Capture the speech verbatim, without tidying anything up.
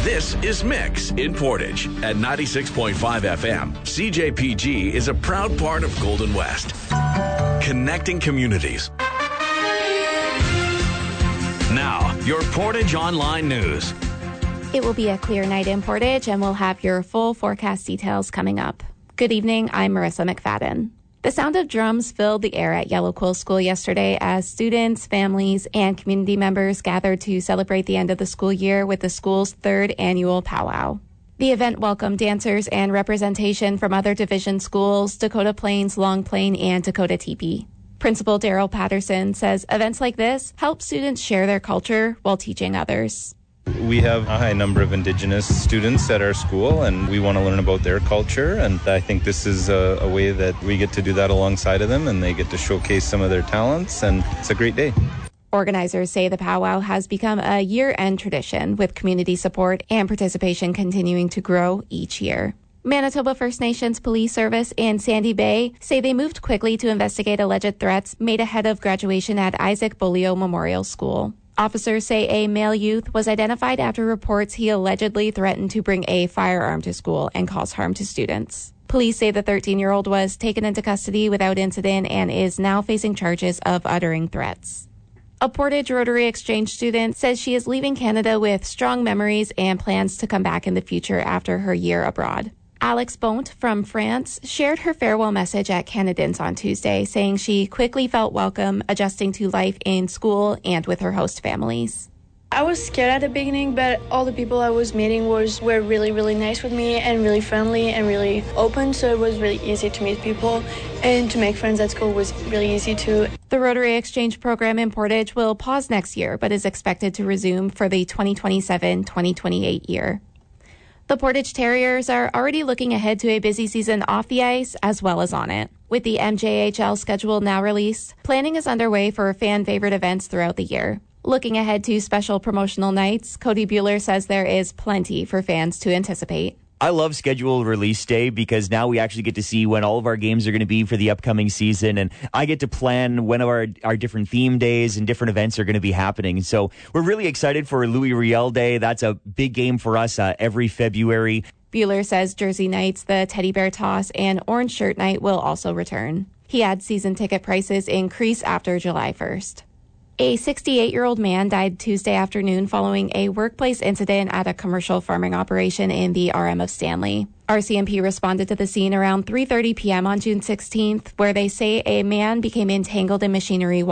This is Mix in Portage at ninety-six point five F M. C J P G is a proud part of Golden West, connecting communities. Now, your Portage Online News. It will be a clear night in Portage, and we'll have your full forecast details coming up. Good evening, I'm Marissa McFadden. The sound of drums filled the air at Yellow Quill School yesterday as students, families, and community members gathered to celebrate the end of the school year with the school's third annual powwow. The event welcomed dancers and representation from other division schools, Dakota Plains, Long Plain, and Dakota Teepee. Principal Daryl Patterson says events like this help students share their culture while teaching others. We have a high number of Indigenous students at our school, and we want to learn about their culture, and I think this is a, a way that we get to do that alongside of them, and they get to showcase some of their talents, and it's a great day. Organizers say the powwow has become a year-end tradition, with community support and participation continuing to grow each year. Manitoba First Nations Police Service and Sandy Bay say they moved quickly to investigate alleged threats made ahead of graduation at Isaac Bolio Memorial School. Officers say a male youth was identified after reports he allegedly threatened to bring a firearm to school and cause harm to students. Police say the thirteen-year-old was taken into custody without incident and is now facing charges of uttering threats. A Portage Rotary Exchange student says she is leaving Canada with strong memories and plans to come back in the future after her year abroad. Alex Bont from France shared her farewell message at Canadians on Tuesday, saying she quickly felt welcome adjusting to life in school and with her host families. I was scared at the beginning, but all the people I was meeting was were really, really nice with me and really friendly and really open, so it was really easy to meet people, and to make friends at school was really easy too. The Rotary Exchange program in Portage will pause next year, but is expected to resume for the twenty twenty-seven twenty twenty-eight year. The Portage Terriers are already looking ahead to a busy season off the ice as well as on it. With the M J H L schedule now released, planning is underway for fan-favorite events throughout the year. Looking ahead to special promotional nights, Cody Bueller says there is plenty for fans to anticipate. I love scheduled release day because now we actually get to see when all of our games are going to be for the upcoming season, and I get to plan when our, our different theme days and different events are going to be happening. So we're really excited for Louis Riel Day. That's a big game for us uh, every February. Bueller says Jersey Nights, the Teddy Bear Toss, and Orange Shirt Night will also return. He adds season ticket prices increase after July first. A sixty-eight-year-old man died Tuesday afternoon following a workplace incident at a commercial farming operation in the R M of Stanley. R C M P responded to the scene around three thirty p.m. on June sixteenth, where they say a man became entangled in machinery